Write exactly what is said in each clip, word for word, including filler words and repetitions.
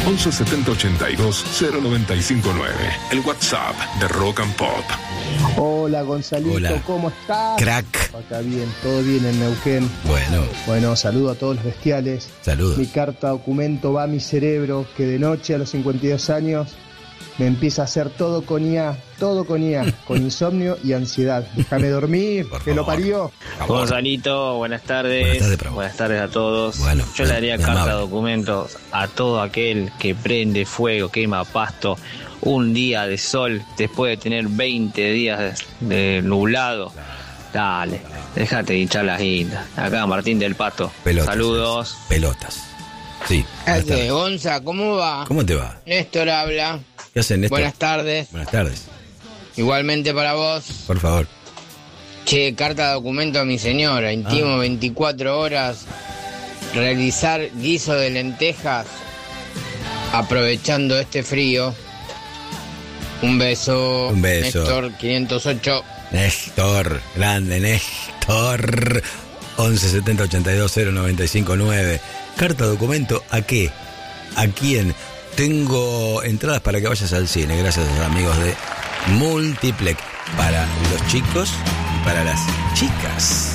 once setenta ochenta y dos cero noventa y cinco nueve. El WhatsApp de Rock and Pop. Hola Gonzalito, Hola. ¿cómo estás? Crack. Acá bien, todo bien en Neuquén. Bueno, Bueno, saludo a todos los bestiales. saludos. Mi carta documento va a mi cerebro, que de noche a los cincuenta y dos años me empieza a hacer todo con I A, todo con I A, con insomnio y ansiedad. Déjame dormir, Por que lo favor. parió. Gonzalito, buenas tardes. Buenas tardes para vos. Buenas tardes a todos. Bueno, Yo le daría muy carta amable. documentos a todo aquel que prende fuego, quema pasto, un día de sol después de tener veinte días de, de nublado. Dale, déjate de hinchar las guindas. Acá Martín del Pato. Pelotas. Saludos. es. Pelotas. Sí. buenas Hace, tardes. Gonza, ¿cómo va? ¿Cómo te va? Néstor habla. ¿Qué hacen, Néstor? Buenas tardes. Buenas tardes. Igualmente para vos. Por favor. Che, carta documento a mi señora. Intimo Ah. veinticuatro horas. Realizar guiso de lentejas. Aprovechando este frío. Un beso. Un beso. Néstor quinientos ocho. Néstor, grande Néstor. once setenta ochenta y dos cero noventa y cinco nueve. Carta documento, ¿a qué? ¿A quién? Tengo entradas para que vayas al cine, gracias a los amigos de Multiplex. Para los chicos y para las chicas.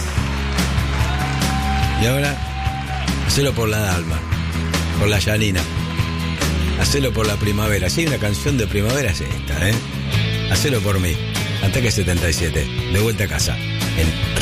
Y ahora, hacelo por la Dalma, por la Yanina. Hacelo por la primavera. Si hay una canción de primavera es esta, ¿eh? Hacelo por mí. Ataque setenta y siete. De vuelta a casa. En